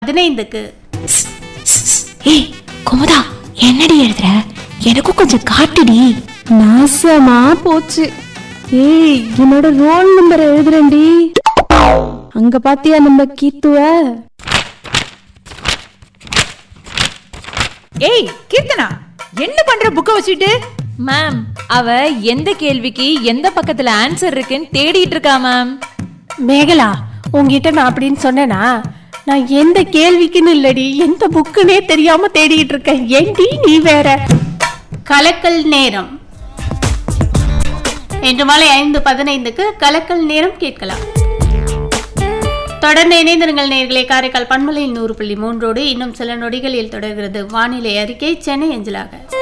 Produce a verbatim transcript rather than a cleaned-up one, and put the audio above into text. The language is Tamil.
பதினைந்துக்கு. ஏய் குமுதா, என்னடி எழுதுற? எனக்கும் கொஞ்சம் காட்டுடி. நாசமா போச்சு. ஏய், என்னோட ரோல் நம்பர் எழுதுறேன்டி. அங்க பாத்தியா நம்ம கீத்துவ? ஏய் கீர்த்தனா, என்ன பண்ற புக்க வச்சுட்டு? மேம், அவ எந்த கேள்விக்கு எந்த பக்கத்துல ஆன்சர் இருக்குன்னு தேடிட்டு இருக்கா மேம். மேகலா, உங்ககிட்ட நான் அப்படின்னு சொன்னேனா? நான் எந்த கேள்விக்குன்னு இல்லடி, எந்த புக்குன்னே தெரியாம தேடிட்டு இருக்கேன். ஏண்டி நீ வேற? கலக்கல் நேரம் இன்று மாலை ஐந்து பதினைந்துக்கு கலக்கல் நேரம் கேட்கலாம். தொடர்ந்து இணைந்திருங்கள் நேயர்களே. காரைக்கால் பண்பலையில் நூறு புள்ளி மூன்றோடு இன்னும் சில நொடிகளில் தொடர்கிறது வானிலை அறிக்கை சென்னை அஞ்சலாக.